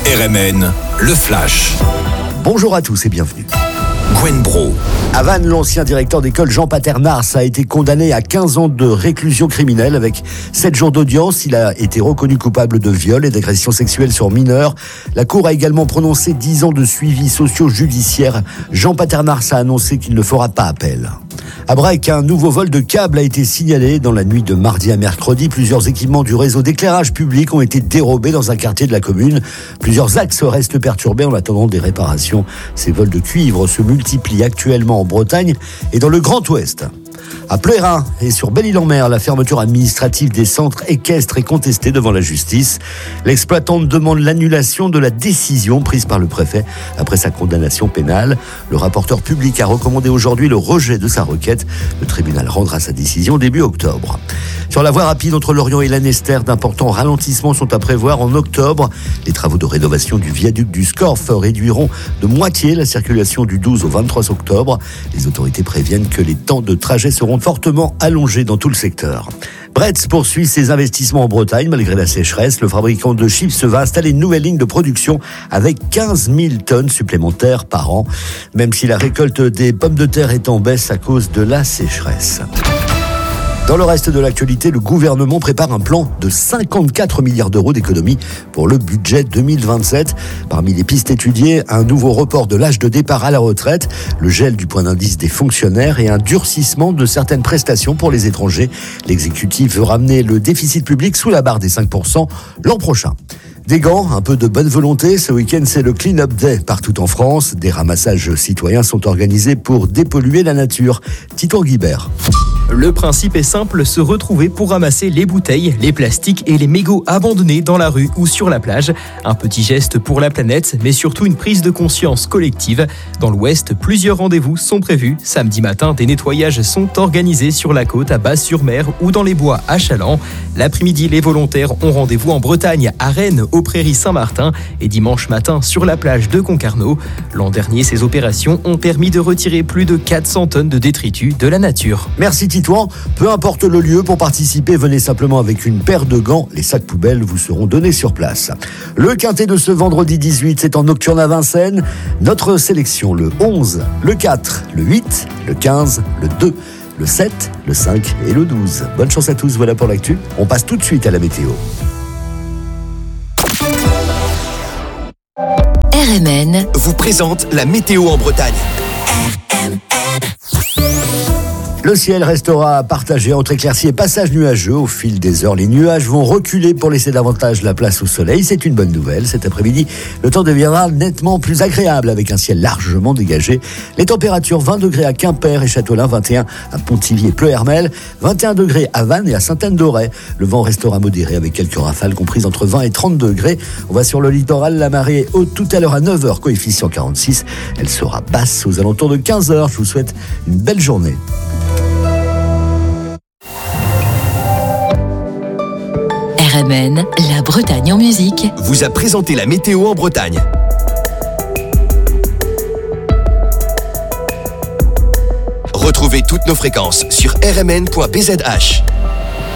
RMN, le Flash. Bonjour à tous et bienvenue. Gwen Bro. À Vannes, l'ancien directeur d'école Jean Paternars a été condamné à 15 ans de réclusion criminelle avec 7 jours d'audience. Il a été reconnu coupable de viol et d'agression sexuelle sur mineurs. La Cour a également prononcé 10 ans de suivi socio-judiciaire. Jean Paternars a annoncé qu'il ne fera pas appel. À Brec, un nouveau vol de câbles a été signalé dans la nuit de mardi à mercredi. Plusieurs équipements du réseau d'éclairage public ont été dérobés dans un quartier de la commune. Plusieurs axes restent perturbés en attendant des réparations. Ces vols de cuivre se multiplient actuellement en Bretagne et dans le Grand Ouest. À Plérin et sur Belle-Île-en-Mer, la fermeture administrative des centres équestres est contestée devant la justice. L'exploitante demande l'annulation de la décision prise par le préfet après sa condamnation pénale. Le rapporteur public a recommandé aujourd'hui le rejet de sa requête. Le tribunal rendra sa décision début octobre. Sur la voie rapide entre Lorient et Lanester, d'importants ralentissements sont à prévoir en octobre. Les travaux de rénovation du viaduc du Scorff réduiront de moitié la circulation du 12 au 23 octobre. Les autorités préviennent que les temps de trajet seront fortement allongés dans tout le secteur. Bretz poursuit ses investissements en Bretagne malgré la sécheresse. Le fabricant de chips va installer une nouvelle ligne de production avec 15 000 tonnes supplémentaires par an, même si la récolte des pommes de terre est en baisse à cause de la sécheresse. Dans le reste de l'actualité, le gouvernement prépare un plan de 54 milliards d'euros d'économies pour le budget 2027. Parmi les pistes étudiées, un nouveau report de l'âge de départ à la retraite, le gel du point d'indice des fonctionnaires et un durcissement de certaines prestations pour les étrangers. L'exécutif veut ramener le déficit public sous la barre des 5% l'an prochain. Des gants, un peu de bonne volonté. Ce week-end, c'est le Clean Up Day partout en France. Des ramassages citoyens sont organisés pour dépolluer la nature. Tito Guibert. Le principe est simple, se retrouver pour ramasser les bouteilles, les plastiques et les mégots abandonnés dans la rue ou sur la plage. Un petit geste pour la planète, mais surtout une prise de conscience collective. Dans l'Ouest, plusieurs rendez-vous sont prévus. Samedi matin, des nettoyages sont organisés sur la côte à Basse-sur-Mer ou dans les bois à Chaland. L'après-midi, les volontaires ont rendez-vous en Bretagne, à Rennes, aux Prairies Saint-Martin et dimanche matin sur la plage de Concarneau. L'an dernier, ces opérations ont permis de retirer plus de 400 tonnes de détritus de la nature. Merci Titouan. Peu importe le lieu, pour participer, venez simplement avec une paire de gants. Les sacs poubelles vous seront donnés sur place. Le quintet de ce vendredi 18, c'est en nocturne à Vincennes. Notre sélection, le 11, le 4, le 8, le 15, le 2, le 7, le 5 et le 12. Bonne chance à tous, voilà pour l'actu. On passe tout de suite à la météo. RMN vous présente la météo en Bretagne. Le ciel restera partagé entre éclaircies et passages nuageux. Au fil des heures, les nuages vont reculer pour laisser davantage la place au soleil. C'est une bonne nouvelle. Cet après-midi, le temps deviendra nettement plus agréable avec un ciel largement dégagé. Les températures 20 degrés à Quimper et Châteaulin, 21 à Pontivy et Pleuhermel, 21 degrés à Vannes et à Sainte-Anne-d'Auray. Le vent restera modéré avec quelques rafales comprises entre 20 et 30 degrés. On va sur le littoral, la marée est haute tout à l'heure à 9h, coefficient 46. Elle sera basse aux alentours de 15h. Je vous souhaite une belle journée. RMN, la Bretagne en musique, vous a présenté la météo en Bretagne. Retrouvez toutes nos fréquences sur rmn.bzh.